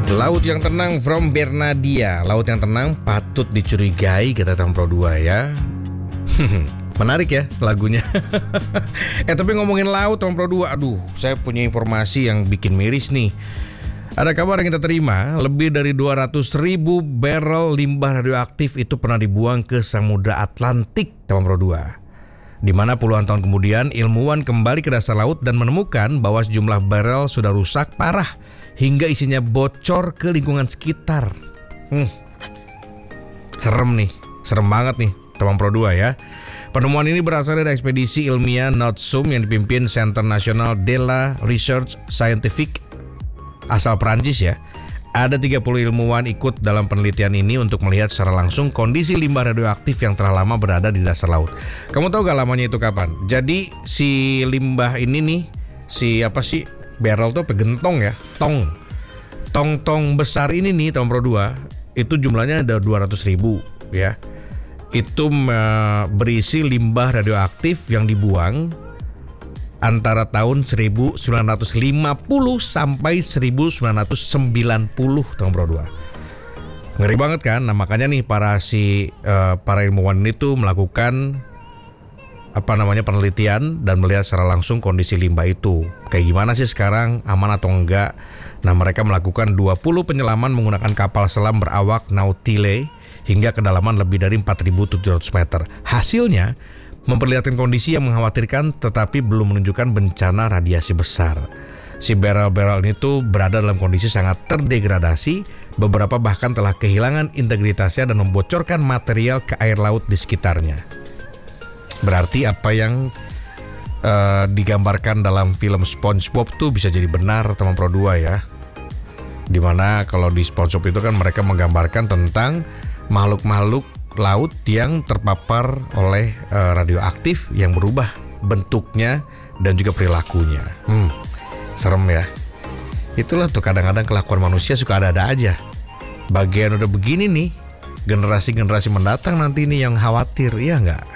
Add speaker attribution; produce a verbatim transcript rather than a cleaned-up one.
Speaker 1: Laut yang tenang from Bernadia. Laut yang tenang patut dicurigai, kata Tom Pro dua ya. Menarik ya lagunya. Eh tapi ngomongin laut Tom Pro dua, aduh saya punya informasi yang bikin miris nih. Ada kabar yang kita terima, lebih dari dua ratus ribu barrel limbah radioaktif itu pernah dibuang ke Samudra Atlantik, Tom Pro dua. Di mana puluhan tahun kemudian ilmuwan kembali ke dasar laut dan menemukan bahwa sejumlah barrel sudah rusak parah hingga isinya bocor ke lingkungan sekitar. Hmm. Serem nih, serem banget nih Tom Pro dua ya. Penemuan ini berasal dari ekspedisi ilmiah Notsum yang dipimpin Centre National de la Recherche Scientifique asal Prancis ya. Ada tiga puluh ilmuwan ikut dalam penelitian ini untuk melihat secara langsung kondisi limbah radioaktif yang telah lama berada di dasar laut. Kamu tahu gak lamanya itu kapan? Jadi si limbah ini nih, si apa sih barrel tuh pegentong ya, tong. Tong-tong besar ini nih Tom Pro dua, itu jumlahnya ada dua ratus ribu ya. Itu uh, berisi limbah radioaktif yang dibuang antara tahun seribu sembilan ratus lima puluh sampai seribu sembilan ratus sembilan puluh Tom Pro dua. Ngeri banget kan? Nah makanya nih para si uh, para ilmuwan itu melakukan apa namanya penelitian dan melihat secara langsung kondisi limbah itu. Kayak gimana sih sekarang, aman atau enggak? Nah mereka melakukan dua puluh penyelaman menggunakan kapal selam berawak Nautile hingga kedalaman lebih dari empat ribu tujuh ratus meter. Hasilnya memperlihatkan kondisi yang mengkhawatirkan tetapi belum menunjukkan bencana radiasi besar. Si barrel-barrel ini tuh berada dalam kondisi sangat terdegradasi, beberapa bahkan telah kehilangan integritasnya dan membocorkan material ke air laut di sekitarnya. Berarti apa yang uh, digambarkan dalam film SpongeBob tuh bisa jadi benar Tom Pro dua ya. Dimana kalau di SpongeBob itu kan mereka menggambarkan tentang makhluk-makhluk laut yang terpapar oleh uh, radioaktif yang berubah bentuknya dan juga perilakunya. Hmm, serem ya. Itulah tuh kadang-kadang kelakuan manusia suka ada-ada aja. Bagian udah begini nih, generasi-generasi mendatang nanti ini yang khawatir, iya nggak?